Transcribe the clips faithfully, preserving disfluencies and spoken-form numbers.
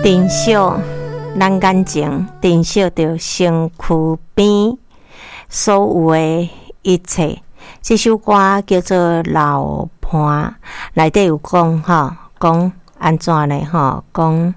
珍惜咱眼前，珍惜着身躯边所有的一切。这首歌叫做《老伴》，内底有讲吼，讲安怎呢？吼，讲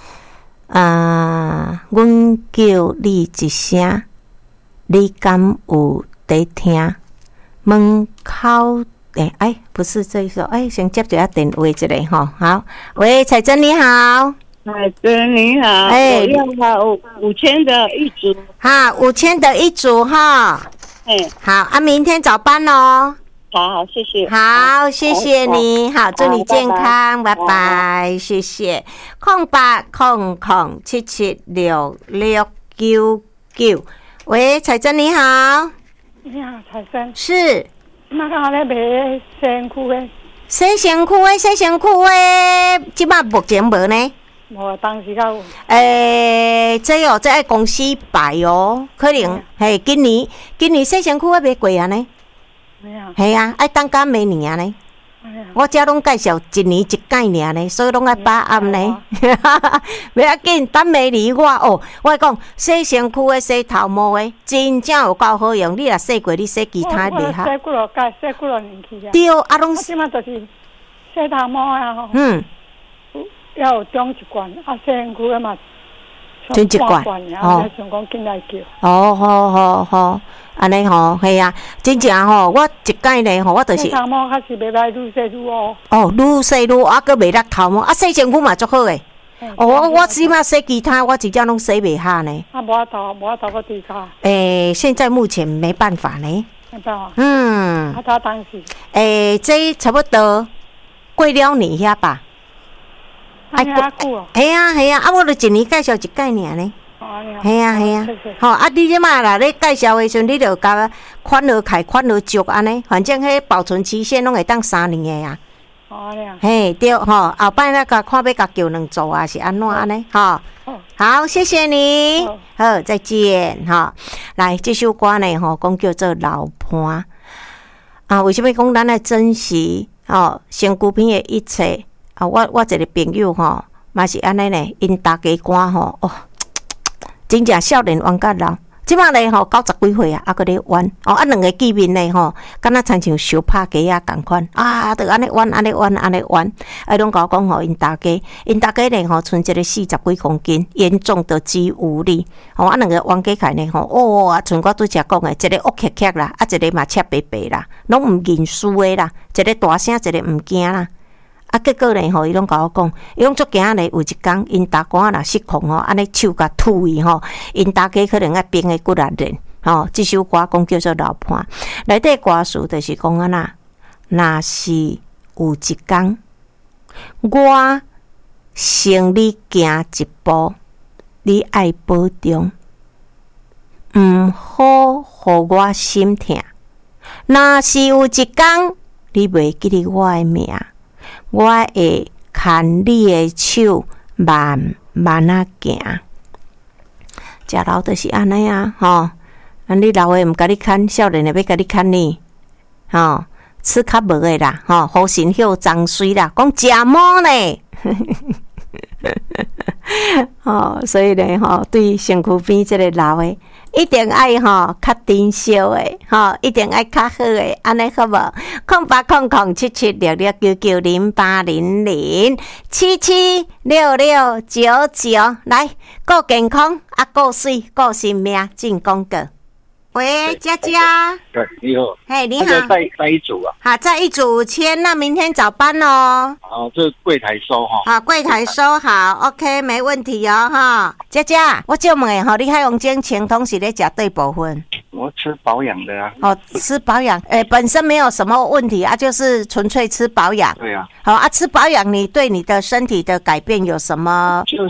啊，阮叫你一声，你敢有在听？门口诶，哎，不是这一首，哎，先接一下电话一下吼。好，喂，彩珍你好。 彩珍你好，哎，我要五五千的一组。 好，五千的一组哈。 哎， 好啊，明天早班哦。 好好，谢谢。 好，谢谢你。好，祝你健康，拜拜，谢谢。空八空空七七六六九九。喂，彩珍你好。 你好，彩珍。 是。 那个咧卖洗身躯的。 洗身躯的，洗身躯的，即摆目前无呢。 无，当时较有。 诶、欸，这哦，这爱公司摆哦，可能嘿，今年今年洗身躯还袂贵啊呢。系啊，爱等到明年呢。我遮拢介绍一年一届尔呢，所以拢爱把握呢。袂要紧，等明年我哦，我讲洗身躯的、洗头毛的，真正有够好用。你若洗过，你洗其他袂哈。 洗几落届，洗几落年去啊。 对，啊拢。 我即马就是洗头毛啊吼。 嗯。 要有中一罐，啊，洗身躯的嘛。 中一罐。 哦。想讲进来叫。 哦，好好好。安尼吼，系啊，真正吼，我一届呢吼，我就是。 头毛较是袂歹，愈洗愈乌。 哦，愈洗愈，啊，佫袂落头毛，啊，洗身躯嘛足好诶。哦，我我起码洗其他，我真正拢洗袂下呢。 啊，无法度，无法度个对卡。 诶，现在目前没办法呢。 没办法。 嗯。 啊，他当时。 诶，这差不多过了年遐吧。 啊，遐久哦。 系啊系啊，啊，我著一年介绍一届尔呢。系啊系啊，吼啊！你即马啦，咧介绍的时阵，你著甲款落开，款落足安尼，反正迄保存期限拢会当三年的啊。 哦，呀。 嘿，对吼，后摆那个看要甲叫两组啊，是安怎安尼？吼，好，谢谢你，好，再见，吼。来，这首歌呢，吼，讲叫做《老伴》啊。为什么讲咱来珍惜吼身躯边的一切啊？我我一个朋友吼，嘛是安尼呢，因大家歌吼，哦。真正少年玩到老，即摆咧吼九十几岁啊，还搁咧玩哦，啊两个见面咧吼，敢若亲像相拍鸡啊共款啊，着安尼玩安尼玩安尼玩，啊拢甲我讲吼，因大家因大家咧吼，剩一个四十几公斤，严重的肌无力，吼啊两个玩起来咧吼，哦啊，像我拄则讲的，一个乌克克啦，啊一个嘛赤白白啦，拢毋认输的啦，一个大声，一个毋惊啦。啊，结果呢吼，伊拢甲我讲，伊拢足惊咧。有一工，因大哥若失控吼，安尼手甲吐伊吼，因大家可能爱变个骨力练吼。这首歌讲叫做《老伴》，内底歌词就是讲安那，若是有一工，我先你行一步，你爱保重，毋好互我心痛。若是有一工，你袂记得我的名。我会牵你的手，慢慢啊行。食老就是安尼啊，吼！啊，你老的毋甲你牵，少年的要甲你牵你，吼！吃较无的啦，吼！好神秀脏水啦，讲食毛呢。哦，所以咧，吼，对身躯边即个老的，一定爱吼较珍惜的，吼，一定爱较好的，安尼好无？空八空空七七六六九九零八零零七七六六九九，来，顾健康啊，顾水，顾性命，进广告。喂，佳佳。 对，你好。 嘿，你好。 再再一组啊。 好，再一组五千，那明天早班哦。 好，这柜台收哈。 好，柜台收好 ，OK， 没问题哦，哈。佳佳，我借问诶，吼，你海用精清通是咧食对部分？ 我吃保养的啊。 哦，吃保养，诶、欸，本身没有什么问题啊，就是纯粹吃保养。 对啊。 好啊，吃保养，你对你的身体的改变有什么？ 就是，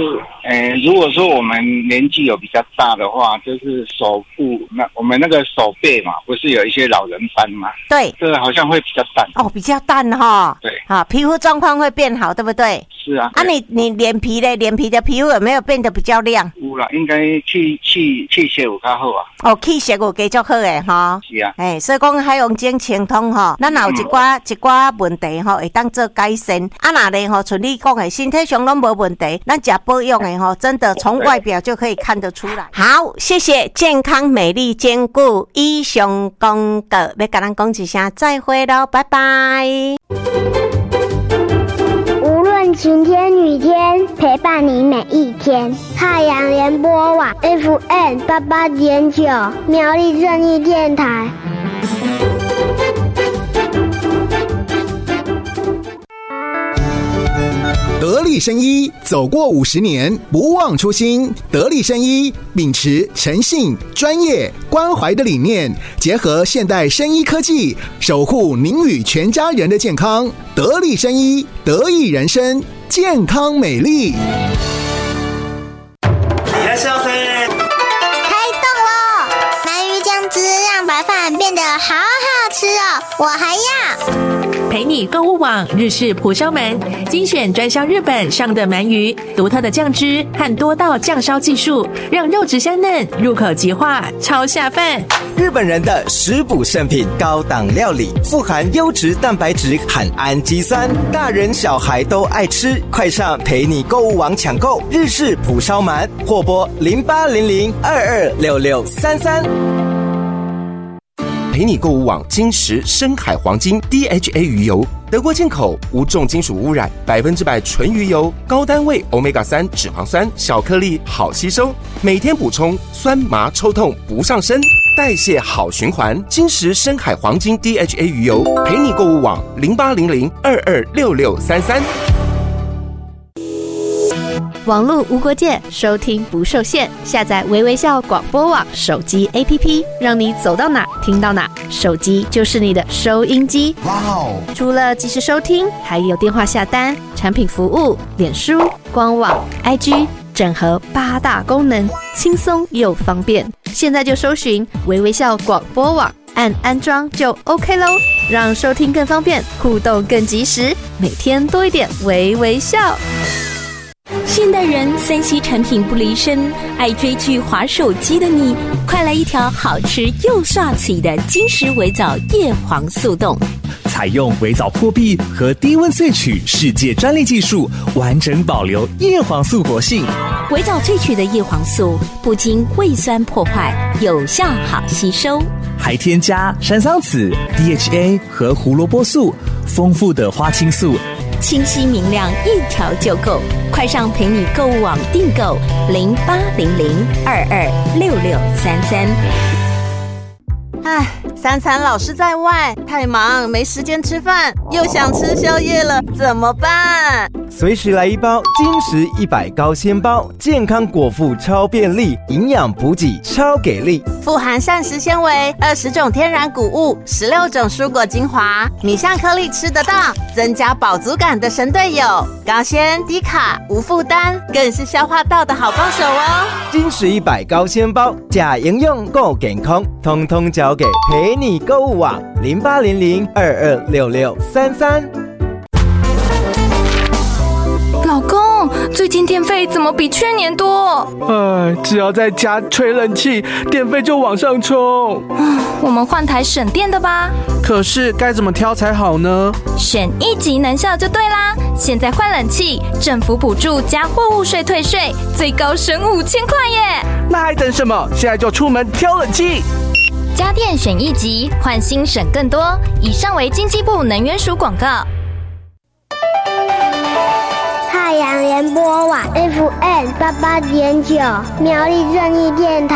诶、欸，如果说我们年纪有比较大的话，就是手部那我们那个手背嘛，不是有一些老人斑吗？ 对， 这个好像会比较淡。 哦，比较淡哈。 对。 啊，皮肤状况会变好，对不对？ 是。 是啊。 啊你，你你脸皮嘞？脸皮的皮肤有没有变得比较亮？ 有啦，应该气气气血有较好啊。 哦，气血有加足好诶，哈。 是啊。 诶、欸，所以讲海洋精清通吼，咱有一寡、嗯、一寡问题吼，会当做改善。啊，那咧吼，像你讲诶，身体上拢无问题，咱食保养诶吼，真的从外表就可以看得出来。好，谢谢健康美丽兼顾以上广告，要跟咱讲一声再会咯，拜拜。 无论晴天雨天，陪伴你每一天。太阳联播网 F M 八八点九，苗栗正义电台。 得力生医走过五十年，不忘初心。得力生医秉持诚信、专业、关怀的理念，结合现代生医科技，守护您与全家人的健康。得力生医，得益人生，健康美丽。 开动了！鳗鱼酱汁让白饭变得好好吃哦，我还要。 陪你购物网日式蒲烧鳗，精选专销日本上的鳗鱼，独特的酱汁和多道酱烧技术，让肉质香嫩，入口即化，超下饭。 日本人的食补圣品，高档料理，富含优质蛋白质和氨基酸，大人小孩都爱吃。快上陪你购物网抢购日式蒲烧鳗，或拨零八零零二二六六三三。 陪你购物网金石深海黄金 D H A 鱼油，德国进口，无重金属污染，百分之百纯鱼油，高单位 欧米伽三 脂肪酸，小颗粒好吸收，每天补充，酸麻抽痛不上身，代谢好循环。金石深海黄金 D H A 鱼油，陪你购物网零八零零二二六六三三。 网络无国界，收听不受限。下载微微笑广播网手机 A P P， 让你走到哪听到哪，手机就是你的收音机。哇哦！除了即时收听，还有电话下单、产品服务、脸书、官网、I G， 整合八大功能，轻松又方便。现在就搜寻微微笑广播网，按安装就 OK 咯，让收听更方便，互动更及时，每天多一点微微笑。 现代人三 C 产品不离身，爱追剧滑手机的你，快来一条好吃又帅气的金石微藻叶黄素冻。 采用微藻破壁和低温萃取世界专利技术，完整保留叶黄素活性。 微藻萃取的叶黄素不经胃酸破坏，有效好吸收， 还添加山桑子、D H A 和胡萝卜素，丰富的花青素， 清晰明亮，一条就够。快上陪你购物网订购零八零零二二六六三三。 唉，三餐老是在外，太忙没时间吃饭，又想吃宵夜了，怎么办？ 随时来一包金石一百高纤包，健康果腹超便利，营养补给超给力， 富含膳食纤维、二十种天然谷物、十六种蔬果精华，米香颗粒吃得到，增加饱足感的神队友，高纤低卡无负担，更是消化道的好帮手哦。 金石一百高纤包，假营养够健康，通通交给陪你购物网零八零零二二六六三三。 老公，最近电费怎么比去年多？ 哎，只要在家吹冷气，电费就往上冲。 我们换台省电的吧。 可是该怎么挑才好呢？ 选一级能效就对啦。现在换冷气，政府补助加货物税退税，最高省五千块耶！ 那还等什么？现在就出门挑冷气。 家电选一级，换新省更多。以上为经济部能源署广告。 太阳联播网 F M 八八点九，苗栗正义电台。